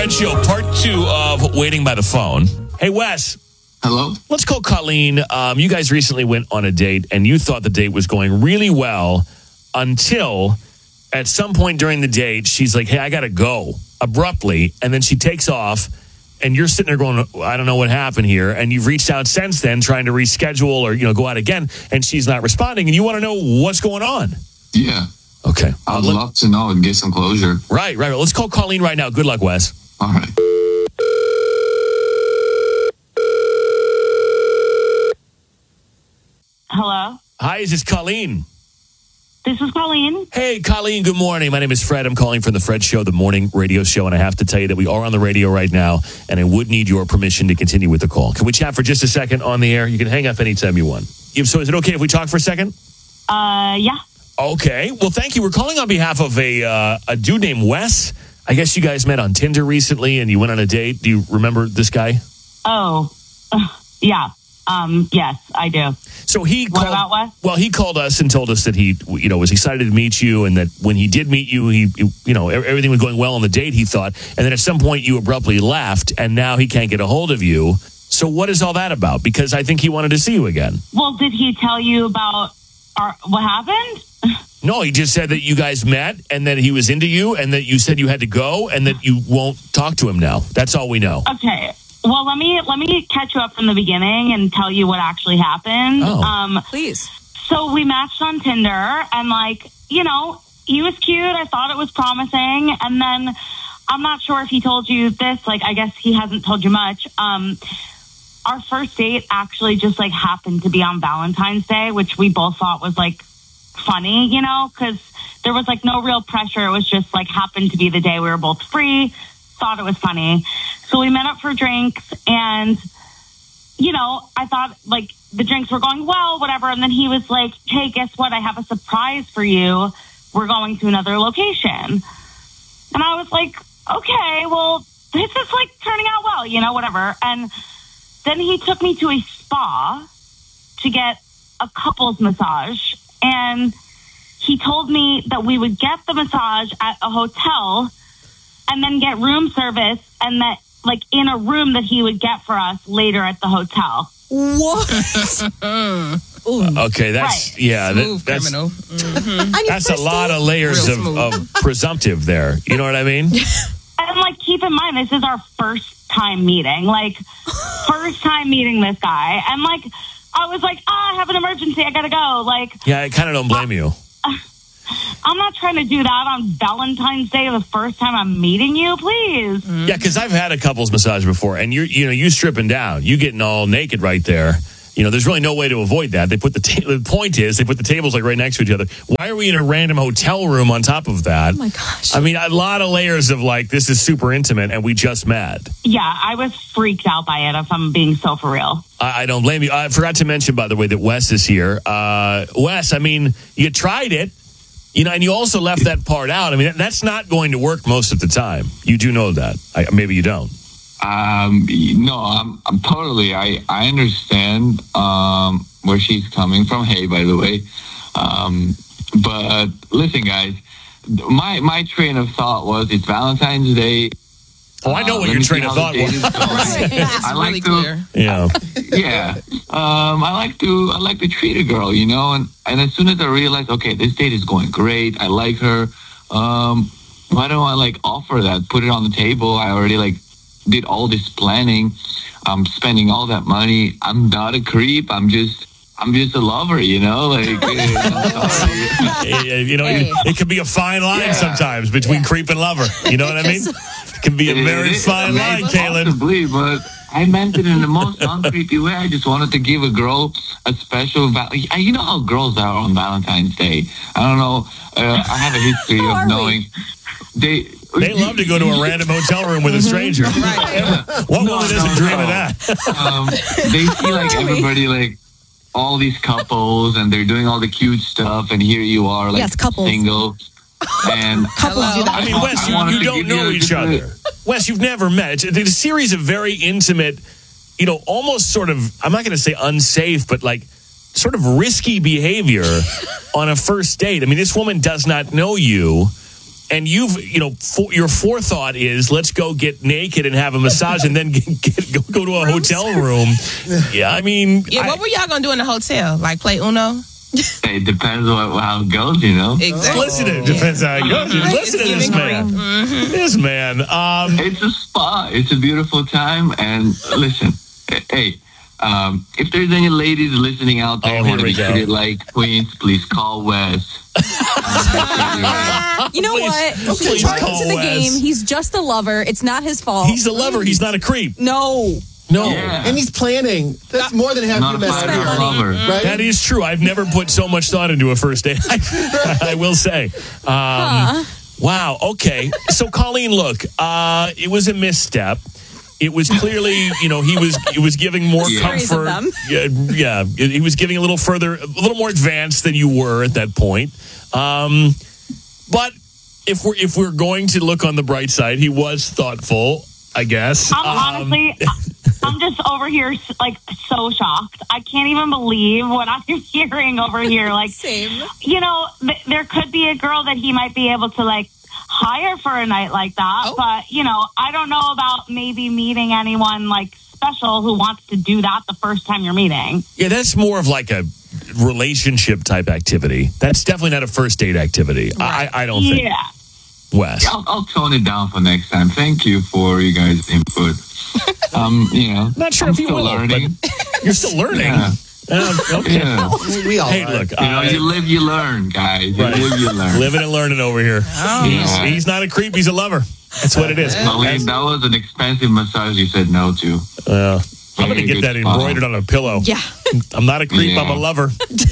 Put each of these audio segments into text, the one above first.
Fred Show, part 2 of Waiting by the Phone. Hey, Wes. Hello? Let's call Colleen. You guys recently went on a date, and you thought the date was going really well until at some point during the date, she's like, hey, I got to go abruptly. And then she takes off, and you're sitting there going, I don't know what happened here. And you've reached out since then trying to reschedule or, go out again, and she's not responding. And you want to know what's going on. Yeah. Okay. I'd love to know and get some closure. Right. Let's call Colleen right now. Good luck, Wes. All right. Hello? Hi, is this Colleen? This is Colleen. Hey, Colleen, good morning. My name is Fred. I'm calling from the Fred Show, the morning radio show, and I have to tell you that we are on the radio right now, and I would need your permission to continue with the call. Can we chat for just a second on the air? You can hang up anytime you want. So is it okay if we talk for a second? Yeah. Okay. Well, thank you. We're calling on behalf of a dude named Wes. I guess you guys met on Tinder recently, and you went on a date. Do you remember this guy? Oh, yeah. Yes, I do. So What about Wes? Well, he called us and told us that he, was excited to meet you, and that when he did meet you, everything was going well on the date, he thought. And then at some point, you abruptly left, and now he can't get a hold of you. So what is all that about? Because I think he wanted to see you again. Well, did he tell you about what happened? No, he just said that you guys met, and that he was into you, and that you said you had to go, and that you won't talk to him now. That's all we know. Okay. Well, let me catch you up from the beginning and tell you what actually happened. Oh. Please. So we matched on Tinder, and he was cute. I thought it was promising, and then I'm not sure if he told you this. I guess he hasn't told you much. Our first date actually just happened to be on Valentine's Day, which we both thought was funny, because there was no real pressure. It was just happened to be the day we were both free. Thought it was funny. So we met up for drinks, and, I thought, the drinks were going well, whatever. And then he was like, hey, guess what? I have a surprise for you. We're going to another location. And I was like, okay, well, this is, turning out well, whatever. And then he took me to a spa to get a couples massage. And he told me that we would get the massage at a hotel and then get room service, and that in a room that he would get for us later at the hotel. What? Okay, that's right. Yeah, Smooth that's criminal. Mm-hmm. That's a lot of layers of presumptive there. You know what I mean? And keep in mind, this is our first time meeting. First time meeting this guy, and I was like, I have an emergency, I gotta go. Yeah, I kind of don't blame you. I'm not trying to do that on Valentine's Day, the first time I'm meeting you, please. Mm-hmm. Yeah, because I've had a couples massage before, and you stripping down, you getting all naked right there. There's really no way to avoid that. They put the point is they put the tables right next to each other. Why are we in a random hotel room on top of that? Oh my gosh! I mean, a lot of layers of this is super intimate, and we just met. Yeah, I was freaked out by it. If I'm being so for real. I don't blame you. I forgot to mention, by the way, that Wes is here. Wes, I mean, you tried it. And you also left that part out. I mean, that's not going to work most of the time. You do know that. Maybe you don't. No, I'm totally. I understand where she's coming from. Hey, by the way. But listen, guys, my train of thought was it's Valentine's Day. Oh, I know what your train of thought was. It's really clear. Yeah. Yeah. I like to treat a girl, and as soon as I realized, okay, this date is going great, I like her, why don't I offer that, put it on the table? I already did all this planning. I'm spending all that money. I'm not a creep. I'm just a lover, It can be a fine line sometimes between creep and lover. You know what I mean? It can be a very fine line, Kaylin. Possibly, but I meant it in the most non-creepy way. I just wanted to give a girl a special you know how girls are on Valentine's Day. I don't know. I have a history of knowing they love to go to a random hotel room with a stranger. Right. What woman doesn't dream of that? They see everybody all these couples, and they're doing all the cute stuff, and here you are single. And Couples do that. I mean, Wes, you don't know each other. Wes, you've never met. It's a series of very intimate, almost sort of, I'm not going to say unsafe, but sort of risky behavior on a first date. I mean, this woman does not know you. and you've, your forethought is let's go get naked and have a massage and then go to a hotel room. Yeah, I mean. Yeah, what were y'all going to do in the hotel? Like play Uno? It depends on how it goes, Exactly. Listen, it depends how it goes. Listen to this man. This man. It's a spa. It's a beautiful time. And listen, hey, if there's any ladies listening out there who want to be treated like queens, please call Wes. You know what? Please Charge him call to the Wes. game. He's just a lover. It's not his fault. He's a lover. He's not a creep. No. Yeah. And he's planning. That's more than half Not your a mess five-year here. lover. Right? That is true. I've never put so much thought into a first date. I will say. Wow. Okay. So, Colleen, look, it was a misstep. It was clearly, he was giving more comfort. Yeah. He was giving a little more advanced than you were at that point. But if we're going to look on the bright side, he was thoughtful, I guess. Honestly, I'm just over here like so shocked. I can't even believe what I'm hearing over here. Like, Same. There could be a girl that he might be able to like hire for a night like that. But, I don't know about maybe meeting anyone like special who wants to do that the first time you're meeting. Yeah, that's more of like a relationship type activity. That's definitely not a first date activity. Right. I don't think. Yeah. Wes. I'll tone it down for next time. Thank you for you guys' input. Not sure I'm if you still will, learning. but you're still learning. Yeah. Okay. Yeah. We all Hey, are. look, You live, you learn, guys. You live, you learn. living and learning over here. He's not a creep. He's a lover. That's what it is. Colleen, that was an expensive massage you said no to. I'm going to get that embroidered on a pillow. Yeah. I'm not a creep. Yeah. I'm a lover.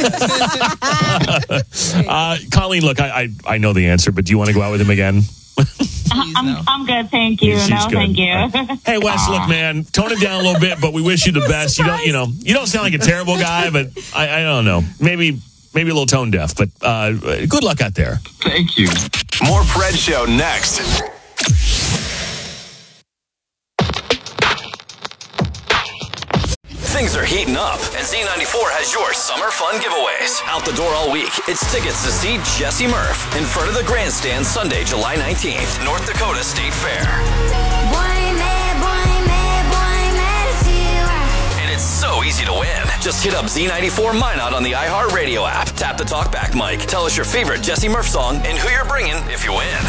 Colleen, look, I know the answer, but do you want to go out with him again? I'm good, thank you. She's No, good. thank you. Hey, Wes, look, man, tone it down a little bit, but we wish you the best. You don't sound like a terrible guy, but I don't know. Maybe a little tone deaf, but good luck out there. Thank you. More Fred Show next. Things are heating up, and Z94 has your summer fun giveaways. Out the door all week, it's tickets to see Jesse Murph in front of the grandstand Sunday, July 19th, North Dakota State Fair. And it's so easy to win. Just hit up Z94 Minot on the iHeartRadio app. Tap the talkback mic. Tell us your favorite Jesse Murph song and who you're bringing if you win.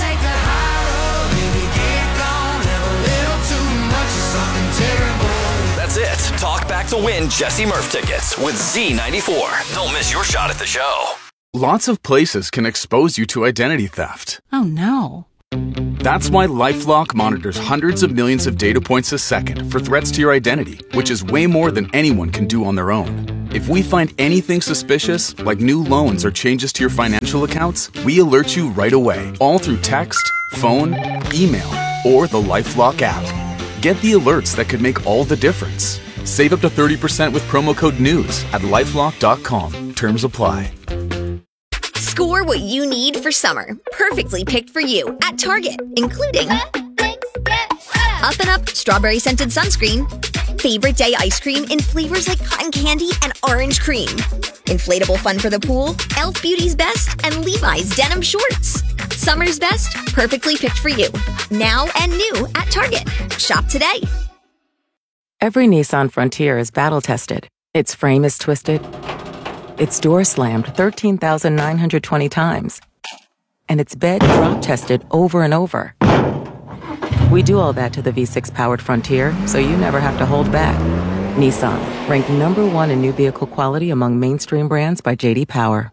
That's it. Talk back to win Jesse Murph tickets with Z94. Don't miss your shot at the show. Lots of places can expose you to identity theft. Oh, no. That's why LifeLock monitors hundreds of millions of data points a second for threats to your identity, which is way more than anyone can do on their own. If we find anything suspicious, like new loans or changes to your financial accounts, we alert you right away, all through text, phone, email, or the LifeLock app. Get the alerts that could make all the difference. Save up to 30% with promo code NEWS at LifeLock.com. Terms apply. Score what you need for summer. Perfectly picked for you at Target, including Up and Up strawberry scented sunscreen, favorite day ice cream in flavors like cotton candy and orange cream, inflatable fun for the pool, Elf Beauty's Best, and Levi's denim shorts. Summer's best, perfectly picked for you. Now and new at Target. Shop today. Every Nissan Frontier is battle-tested. Its frame is twisted. Its door slammed 13,920 times. And its bed drop-tested over and over. We do all that to the V6-powered Frontier, so you never have to hold back. Nissan, ranked #1 in new vehicle quality among mainstream brands by J.D. Power.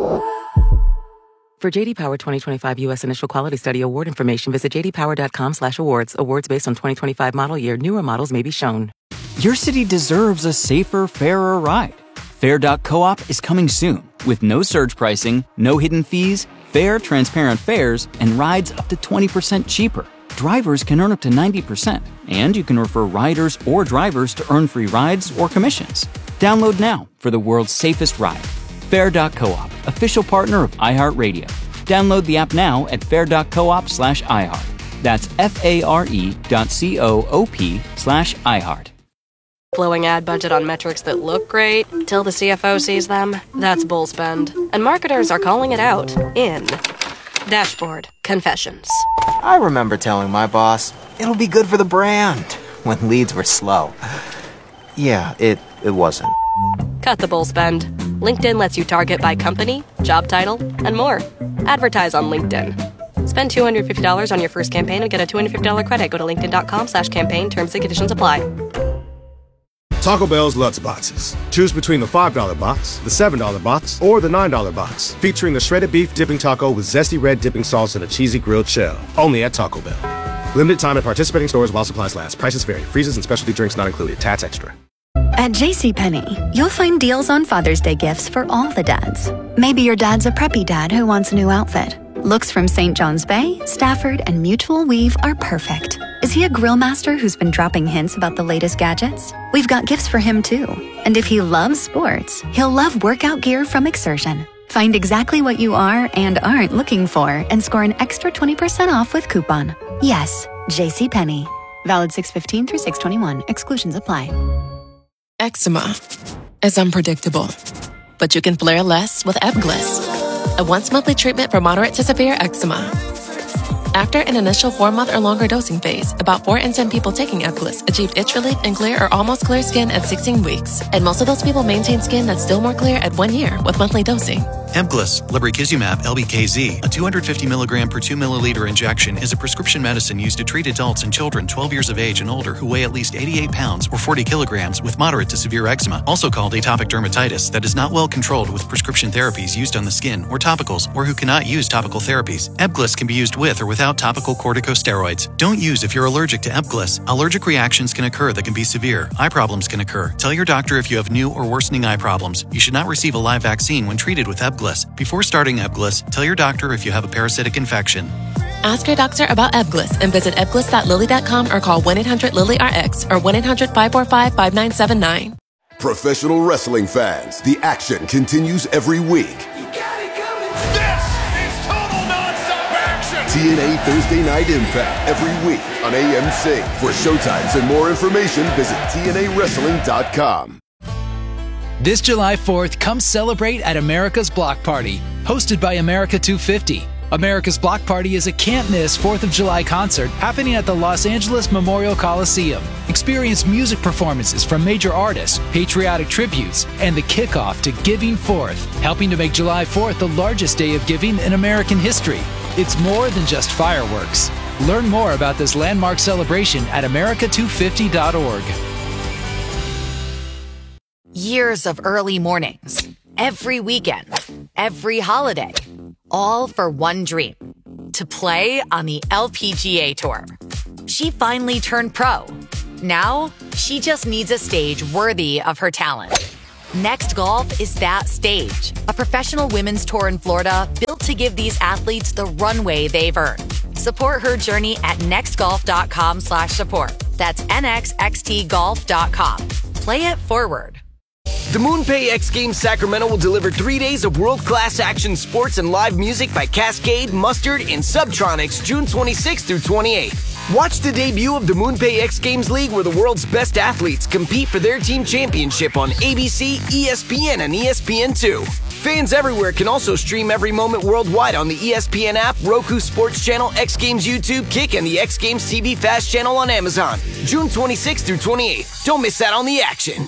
For J.D. Power 2025 U.S. Initial Quality Study award information, visit jdpower.com/awards. Awards based on 2025 model year. Newer models may be shown. Your city deserves a safer, fairer ride. Fair.coop is coming soon with no surge pricing, no hidden fees, fair, transparent fares, and rides up to 20% cheaper. Drivers can earn up to 90%, and you can refer riders or drivers to earn free rides or commissions. Download now for the world's safest ride. Fair.coop, official partner of iHeartRadio. Download the app now at fair.coop/iHeart. That's FARE.coop/iHeart. Blowing ad budget on metrics that look great till the CFO sees them? That's bull spend. And marketers are calling it out in Dashboard Confessions. I remember telling my boss, it'll be good for the brand, when leads were slow. Yeah, it wasn't. Cut the bull spend. LinkedIn lets you target by company, job title, and more. Advertise on LinkedIn. Spend $250 on your first campaign and get a $250 credit. Go to linkedin.com/campaign. Terms and conditions apply. Taco Bell's Lutz Boxes. Choose between the $5 box, the $7 box, or the $9 box, featuring the shredded beef dipping taco with zesty red dipping sauce and a cheesy grilled shell. Only at Taco Bell. Limited time at participating stores while supplies last. Prices vary. Freezes and specialty drinks not included. Tax extra. At JCPenney, you'll find deals on Father's Day gifts for all the dads. Maybe your dad's a preppy dad who wants a new outfit. Looks from St. John's Bay, Stafford, and Mutual Weave are perfect. Is he a grill master who's been dropping hints about the latest gadgets? We've got gifts for him too. And if he loves sports, he'll love workout gear from Exertion. Find exactly what you are and aren't looking for and score an extra 20% off with coupon. Yes, JCPenney. Valid 6/15 through 6/21. Exclusions apply. Eczema is unpredictable, but you can flare less with Ebglyss, a once-monthly treatment for moderate to severe eczema. After an initial 4-month or longer dosing phase, about 4 in 10 people taking Ebglyss achieved itch relief and clear or almost clear skin at 16 weeks, and most of those people maintain skin that's still more clear at 1 year with monthly dosing. Ebglyss, lebrikizumab LBKZ, a 250 milligram per 2 milliliter injection, is a prescription medicine used to treat adults and children 12 years of age and older who weigh at least 88 pounds or 40 kilograms with moderate to severe eczema, also called atopic dermatitis, that is not well controlled with prescription therapies used on the skin or topicals, or who cannot use topical therapies. Ebglyss can be used with or without topical corticosteroids. Don't use if you're allergic to Ebglyss. Allergic reactions can occur that can be severe. Eye problems can occur. Tell your doctor if you have new or worsening eye problems. You should not receive a live vaccine when treated with Ebglyss. Before starting Ebglyss, tell your doctor if you have a parasitic infection. Ask your doctor about Ebglyss and visit ebglyss.lilly.com or call 1-800-LILY-RX or 1-800-545-5979. Professional wrestling fans, the action continues every week. TNA Thursday Night Impact every week on AMC. For showtimes and more information, visit TNAWrestling.com. This July 4th, come celebrate at America's Block Party, hosted by America 250. America's Block Party is a can't-miss 4th of July concert happening at the Los Angeles Memorial Coliseum. Experience music performances from major artists, patriotic tributes, and the kickoff to Giving Forth, helping to make July 4th the largest day of giving in American history. It's more than just fireworks. Learn more about this landmark celebration at america250.org. Years of early mornings, every weekend, every holiday, all for one dream, to play on the LPGA Tour. She finally turned pro. Now, she just needs a stage worthy of her talent. Next Golf is that stage, a professional women's tour in Florida built to give these athletes the runway they've earned. Support her journey at nextgolf.com/support. That's nxxtgolf.com. Play it forward. The MoonPay X Games Sacramento will deliver 3 days of world-class action sports and live music by Cascade, Mustard, and Subtronics June 26th through 28th. Watch the debut of the MoonPay X Games League, where the world's best athletes compete for their team championship on ABC, ESPN, and ESPN2. Fans everywhere can also stream every moment worldwide on the ESPN app, Roku Sports Channel, X Games YouTube, Kick, and the X Games TV Fast channel on Amazon. June 26th through 28th. Don't miss out on the action.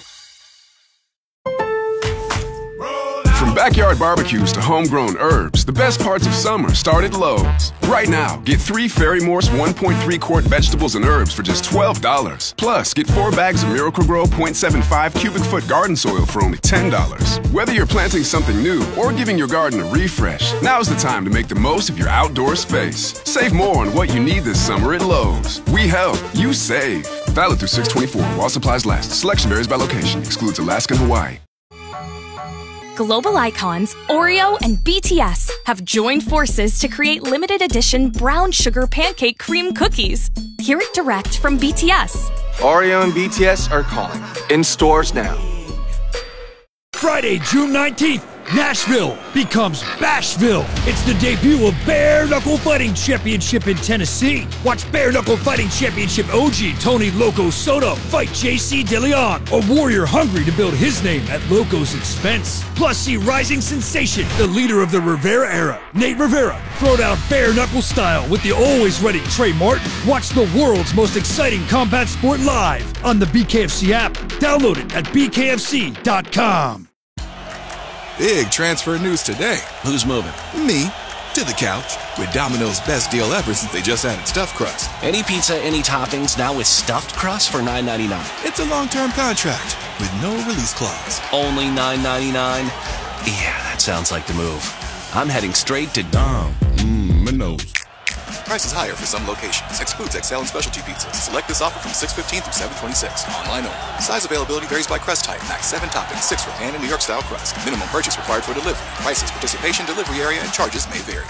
From backyard barbecues to homegrown herbs, the best parts of summer start at Lowe's. Right now, get 3 Ferry Morse 1.3 quart vegetables and herbs for just $12. Plus, get 4 bags of Miracle-Gro 0.75 cubic foot garden soil for only $10. Whether you're planting something new or giving your garden a refresh, now's the time to make the most of your outdoor space. Save more on what you need this summer at Lowe's. We help, you save. Valid through 6/24 while supplies last. Selection varies by location. Excludes Alaska and Hawaii. Global icons Oreo and BTS have joined forces to create limited edition brown sugar pancake cream cookies. Hear it direct from BTS. Oreo and BTS are calling. In stores now. Friday, June 19th, Nashville becomes Bashville. It's the debut of Bare Knuckle Fighting Championship in Tennessee. Watch Bare Knuckle Fighting Championship OG Tony Loco Soto fight JC DeLeon, a warrior hungry to build his name at Loco's expense. Plus, see rising sensation, the leader of the Rivera era, Nate Rivera, throw down bare knuckle style with the always ready Trey Martin. Watch the world's most exciting combat sport live on the BKFC app. Download it at bkfc.com. Big transfer news today. Who's moving? Me. To the couch. With Domino's best deal ever since they just added stuffed crust. Any pizza, any toppings, now with stuffed crust for $9.99. It's a long-term contract with no release clause. Only $9.99? Yeah, that sounds like the move. I'm heading straight to Domino's. Prices higher for some locations. Excludes XL and specialty pizzas. Select this offer from 6/15 through 7/26. Online only. Size availability varies by crust type. Max 7 toppings, 6 for pan and New York style crust. Minimum purchase required for delivery. Prices, participation, delivery area, and charges may vary.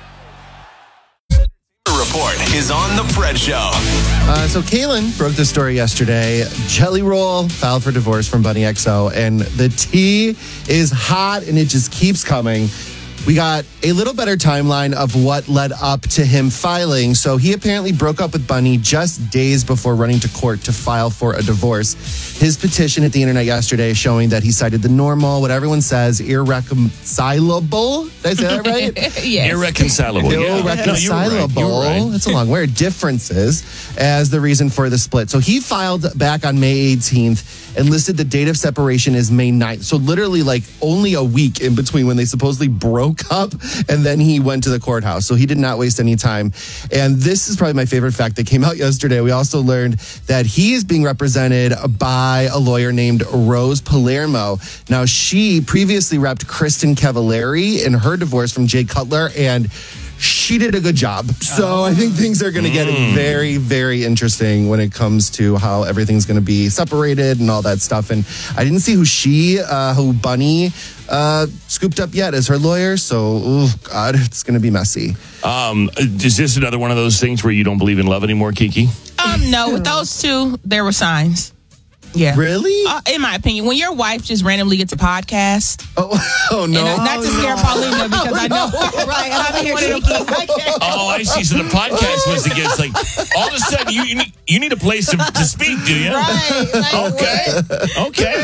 The report is on the Fred Show. So Kaylin broke the story yesterday. Jelly Roll filed for divorce from Bunny XO, and the tea is hot, and it just keeps coming. We got a little better timeline of what led up to him filing. So he apparently broke up with Bunny just days before running to court to file for a divorce. His petition hit the internet yesterday showing that he cited the normal, what everyone says, irreconcilable. Did I say that right? Yes. Irreconcilable. Irreconcilable. You were right. That's a long word. Differences as the reason for the split. So he filed back on May 18th and listed the date of separation as May 9th. So literally like only a week in between when they supposedly broke up, and then he went to the courthouse. So he did not waste any time. And this is probably my favorite fact that came out yesterday. We also learned that he is being represented by a lawyer named Rose Palermo. Now, she previously repped Kristen Cavallari in her divorce from Jay Cutler, and she did a good job. So I think things are going to get very, very interesting when it comes to how everything's going to be separated and all that stuff. And I didn't see who Bunny scooped up yet as her lawyer. So, God, it's going to be messy. Is this another one of those things where you don't believe in love anymore, Kiki? No, with those two, there were signs. Yeah. Really? In my opinion, when your wife just randomly gets a podcast. Oh no. And not to scare Paulina because I know. Right. I'm here, Oh, I see. So the podcast was against, like, all of a sudden you need a place to speak, do you? Right. Like,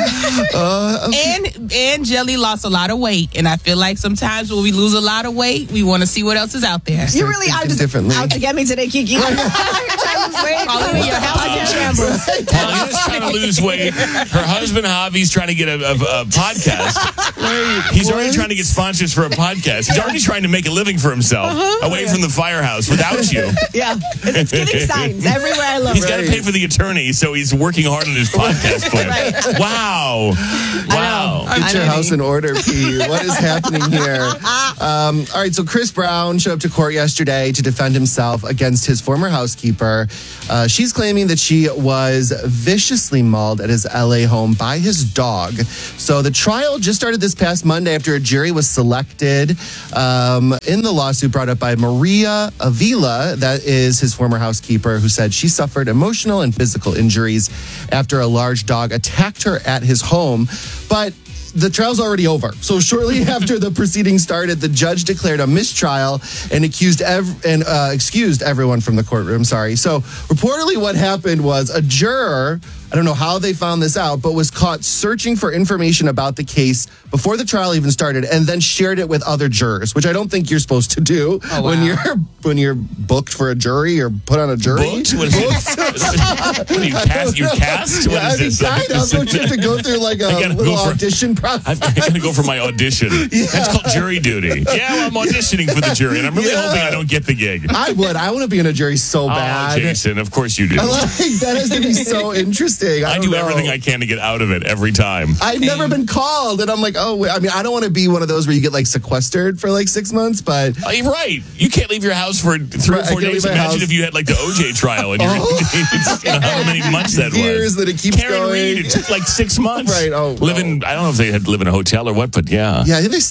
Okay. And Jelly lost a lot of weight, and I feel like sometimes when we lose a lot of weight, we want to see what else is out there. You really are just out to get me today, Kiki. Paulina, your house is in shambles. Paulina's trying to lose weight. Her husband Javi's trying to get a podcast. He's already trying to get sponsors for a podcast. He's already trying to make a living for himself away from the firehouse without you. Yeah, it's getting signs everywhere I look. He's got to pay for the attorney, so he's working hard on his podcast plan. Right. Wow. Get your house in order, P. What is happening here? All right, so Chris Brown showed up to court yesterday to defend himself against his former housekeeper. She's claiming that she was viciously mauled at his LA home by his dog. So the trial just started this past Monday after a jury was selected in the lawsuit brought up by Maria Avila, that is his former housekeeper, who said she suffered emotional and physical injuries after a large dog attacked her at his home. But the trial's already over. So shortly after the proceedings started, the judge declared a mistrial and excused everyone from the courtroom. So reportedly what happened was a juror, I don't know how they found this out, but was caught searching for information about the case before the trial even started, and then shared it with other jurors, which I don't think you're supposed to do when you're booked for a jury or put on a jury. Booked? What do you cast? You're cast? What is this? Kind of. Don't you have to go through like a little audition process? I'm going to go for my audition. That's called jury duty. Yeah, well, I'm auditioning for the jury, and I'm really hoping I don't get the gig. I would. I want to be in a jury so bad. Oh, Jason, of course you do. That has to be so interesting. I do everything I can to get out of it every time. I've never been called, and I'm like, I don't want to be one of those where you get like sequestered for like 6 months, but you're right. You can't leave your house for 3 or 4 days. Imagine if you had like the OJ trial and how many months that was. Years that it keeps Karen going. Reed, it took like 6 months. Right. I don't know if they had to live in a hotel or what, but yeah. Yeah, I think they stopped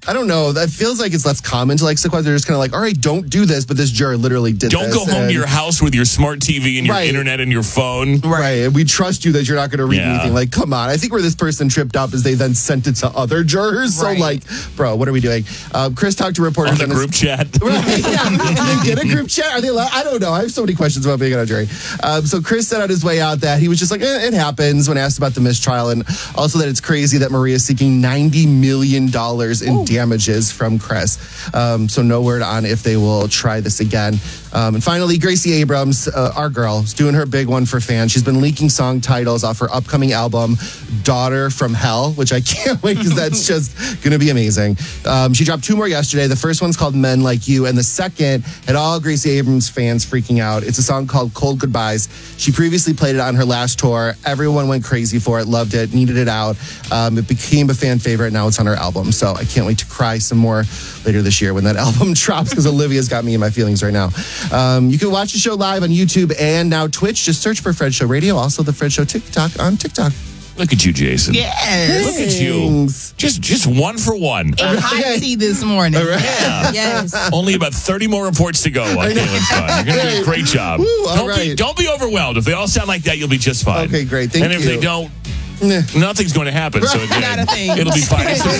I don't know. That feels like it's less common to like sequester. They're just kind of like, all right, don't do this. But this juror literally did Don't this. go home to your house with your smart TV and your internet and your phone. Right. And we trust you that you're not going to read Yeah. anything. Like, come on. I think where this person tripped up is they then sent it to other jurors. So, like, bro, what are we doing? Chris talked to reporters on the group chat. Right, yeah. Did they get a group chat? Are they allowed? I don't know. I have so many questions about being on a jury. So Chris said on his way out that he was just like, it happens when asked about the mistrial, and also that it's crazy that Maria is seeking $90 million in damages from Chris. So no word on if they will try this again. And finally, Gracie Abrams, our girl, is doing her big one for fans. She's been leaking song titles off her upcoming album, Daughter from Hell, which I can't wait because that's just going to be amazing. She dropped 2 more yesterday. The first one's called Men Like You, and the second had all Gracie Abrams fans freaking out. It's a song called Cold Goodbyes. She previously played it on her last tour. Everyone went crazy for it, loved it, needed it out. It became a fan favorite. Now it's on her album. So I can't wait to cry some more later this year when that album drops because Olivia's got me in my feelings right now. You can watch the show live on YouTube and now Twitch. Just search for Fred Show Radio. Also the Fred Show TikTok on TikTok. Look at you, Jason. Yes. Look at you. Just one for one. And hot tea this morning. Yeah. Yes. Only about 30 more reports to go on Kalen's Fun. You're going to do a great job. Woo, don't be overwhelmed. If they all sound like that, you'll be just fine. Okay, great. Thank you. And if they don't, nothing's going to happen. So Not a thing. it'll be fine. It's the